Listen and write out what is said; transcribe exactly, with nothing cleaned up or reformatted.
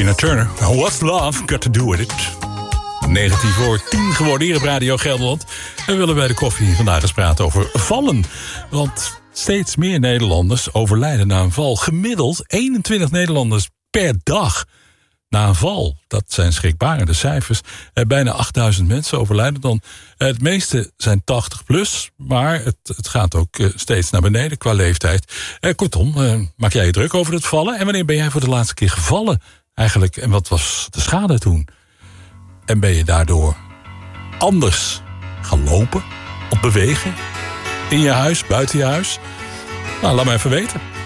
Tina Turner. What's love got to do with it? negentien voor tien geworden hier op Radio Gelderland. En we willen bij de koffie vandaag eens praten over vallen. Want steeds meer Nederlanders overlijden na een val. Gemiddeld eenentwintig Nederlanders per dag na een val. Dat zijn schrikbarende cijfers. Eh, bijna achtduizend mensen overlijden dan. Eh, het meeste zijn tachtig plus, maar het, het gaat ook eh, steeds naar beneden qua leeftijd. Eh, kortom, eh, maak jij je druk over het vallen? En wanneer ben jij voor de laatste keer gevallen eigenlijk? En wat was de schade toen? En ben je daardoor anders gaan lopen of bewegen? In je huis, buiten je huis? Nou, laat me even weten.